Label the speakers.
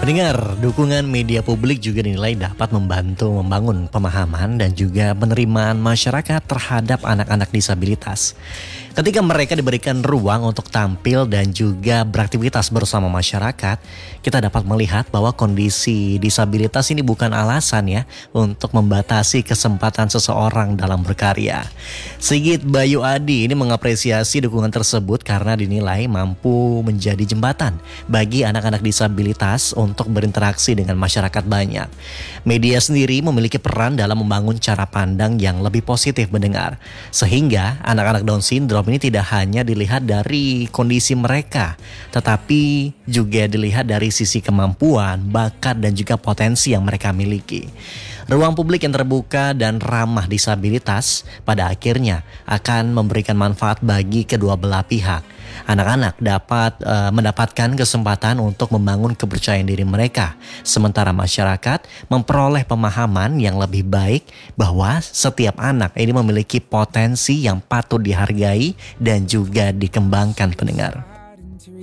Speaker 1: Pendengar, dukungan media publik juga dinilai dapat membantu membangun pemahaman dan juga penerimaan masyarakat terhadap anak-anak disabilitas. Ketika mereka diberikan ruang untuk tampil dan juga beraktivitas bersama masyarakat, kita dapat melihat bahwa kondisi disabilitas ini bukan alasan ya untuk membatasi kesempatan seseorang dalam berkarya. Sigit Bayu Adi ini mengapresiasi dukungan tersebut karena dinilai mampu menjadi jembatan bagi anak-anak disabilitas untuk berinteraksi dengan masyarakat banyak. Media sendiri memiliki peran dalam membangun cara pandang yang lebih positif mendengar, sehingga anak-anak Down syndrome ini tidak hanya dilihat dari kondisi mereka, tetapi juga dilihat dari sisi kemampuan, bakat dan juga potensi yang mereka miliki. Ruang publik yang terbuka dan ramah disabilitas pada akhirnya akan memberikan manfaat bagi kedua belah pihak. Anak-anak dapat mendapatkan kesempatan untuk membangun kepercayaan diri mereka, sementara masyarakat memperoleh pemahaman yang lebih baik bahwa setiap anak ini memiliki potensi yang patut dihargai dan juga dikembangkan, pendengar.